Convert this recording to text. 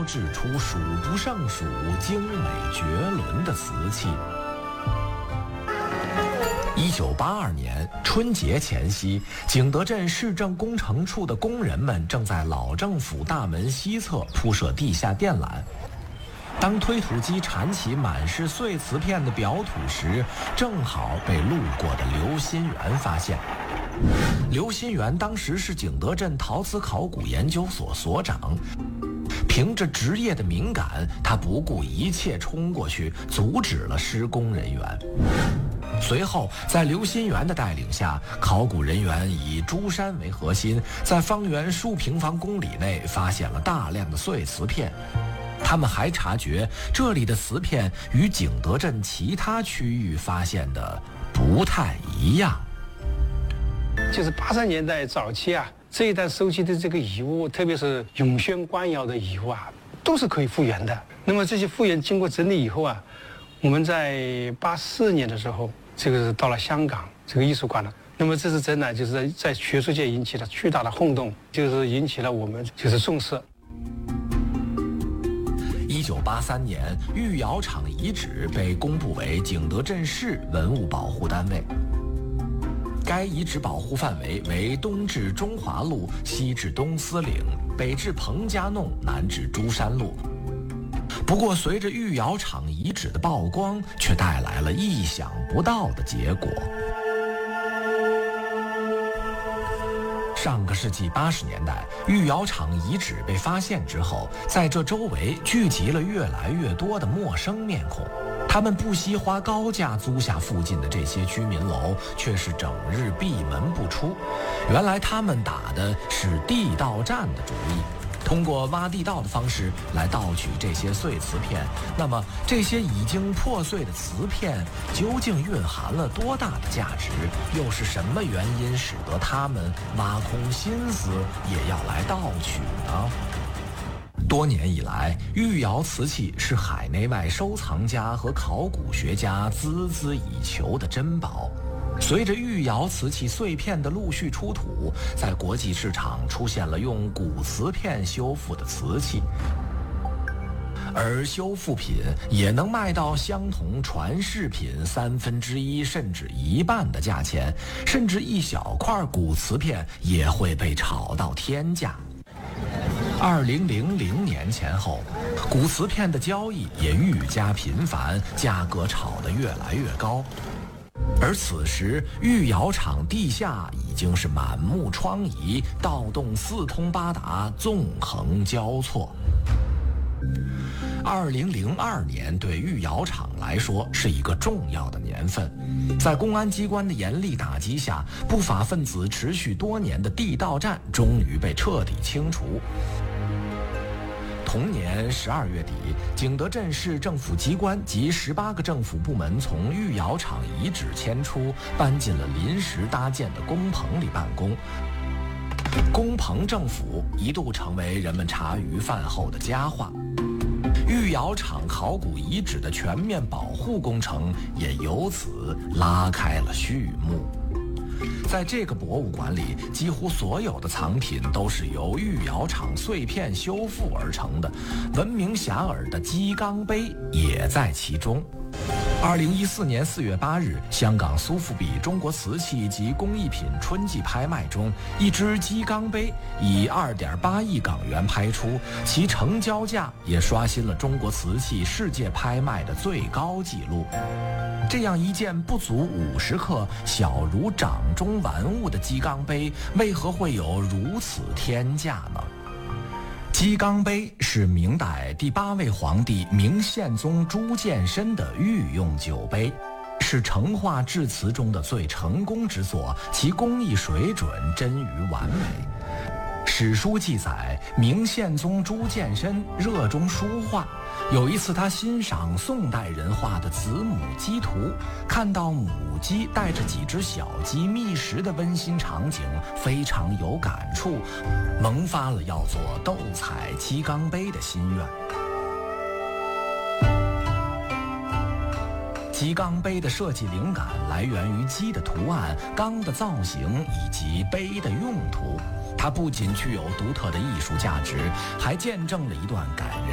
制出数不胜数、精美绝伦的瓷器。1982年春节前夕，景德镇市政工程处的工人们正在老政府大门西侧铺设地下电缆。当推土机铲起满是碎瓷片的表土时，正好被路过的刘新元发现。刘新元当时是景德镇陶瓷考古研究所所长，凭着职业的敏感，他不顾一切冲过去阻止了施工人员。随后在刘新元的带领下，考古人员以珠山为核心，在方圆数平方公里内发现了大量的碎瓷片。他们还察觉这里的瓷片与景德镇其他区域发现的不太一样。 就是80年代早期啊，这一带收集的这个遗物，特别是永宣官窑的遗物啊，都是可以复原的。那么这些复原经过整理以后啊，我们在84年的时候，这个是到了香港这个艺术馆了。那么这次展览就是在学术界引起了巨大的轰动，就是引起了我们就是重视。 1983年，御窑厂遗址被公布为景德镇市文物保护单位。该遗址保护范围为东至中华路，西至东司岭，北至彭家弄，南至珠山路。不过，随着御窑厂遗址的曝光，却带来了意想不到的结果。上个世纪80年代，御窑厂遗址被发现之后，在这周围聚集了越来越多的陌生面孔。他们不惜花高价租下附近的这些居民楼，却是整日闭门不出。原来他们打的是地道战的主意，通过挖地道的方式来盗取这些碎瓷片。那么这些已经破碎的瓷片究竟蕴含了多大的价值？又是什么原因使得他们挖空心思也要来盗取呢？多年以来，御窑瓷器是海内外收藏家和考古学家孜孜以求的珍宝。随着御窑瓷器碎片的陆续出土，在国际市场出现了用古瓷片修复的瓷器，而修复品也能卖到相同传世品1/3甚至1半的价钱，甚至一小块古瓷片也会被炒到天价。2000年前后，古瓷片的交易也愈加频繁，价格炒得越来越高。而此时，御窑厂地下已经是满目疮痍，盗洞四通八达，纵横交错。2002年对御窑厂来说是一个重要的年份，在公安机关的严厉打击下，不法分子持续多年的地道战终于被彻底清除。同年12月底，景德镇市政府机关及18个政府部门从御窑厂遗址迁出，搬进了临时搭建的工棚里办公。工棚政府一度成为人们茶余饭后的佳话。御窑厂考古遗址的全面保护工程也由此拉开了序幕。在这个博物馆里，几乎所有的藏品都是由御窑厂碎片修复而成的，闻名遐迩的鸡缸杯也在其中。2014年4月8日，香港苏富比中国瓷器及工艺品春季拍卖中，一只鸡缸杯以2.8亿港元拍出，其成交价也刷新了中国瓷器世界拍卖的最高纪录。这样一件不足50克、小如掌中玩物的鸡缸杯，为何会有如此天价呢？鸡缸杯是明代第8位皇帝明宪宗朱见深的御用酒杯，是成化制瓷中的最成功之作，其工艺水准臻于完美。史书记载，明宪宗朱见深热衷书画，有一次他欣赏宋代人画的子母鸡图，看到母鸡带着几只小鸡觅食的温馨场景，非常有感触，萌发了要做斗彩鸡缸杯的心愿。鸡缸杯的设计灵感来源于鸡的图案、缸的造型以及杯的用途。它不仅具有独特的艺术价值，还见证了一段感人